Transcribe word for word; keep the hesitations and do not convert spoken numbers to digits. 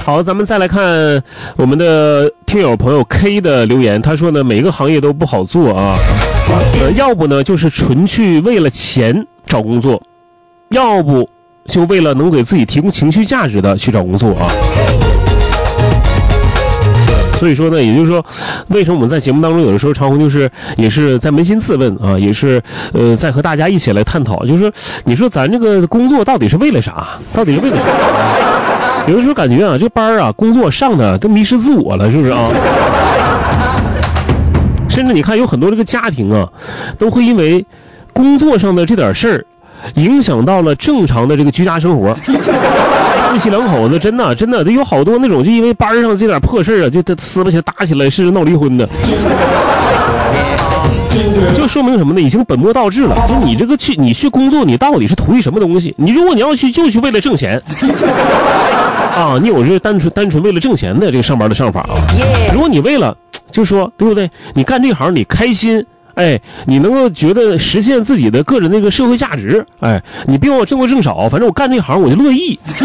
好，咱们再来看我们的听友朋友 K 的留言，他说呢，每个行业都不好做啊，呃，要不呢就是纯去为了钱找工作，要不就为了能给自己提供情绪价值的去找工作啊。所以说呢，也就是说，为什么我们在节目当中有的时候常会就是也是在扪心自问啊，也是呃在和大家一起来探讨，就是说你说咱这个工作到底是为了啥？到底是为了啥？有的时候感觉啊，这班啊工作上的都迷失自我了，是不是啊？甚至你看有很多这个家庭啊，都会因为工作上的这点事儿，影响到了正常的这个居家生活。夫妻两口子真的真的都有好多那种就因为班上这点破事啊，就他撕巴起来打起来，甚至闹离婚的。就说明什么呢？已经本末倒置了。就你这个去你去工作，你到底是图一什么东西？你如果你要去就去为了挣钱啊，你有这单纯单纯为了挣钱的这个上班的上法啊。如果你为了就说对不对？你干这行你开心。哎，你能够觉得实现自己的个人那个社会价值，哎，你别管我挣多挣少，反正我干这行我就乐意。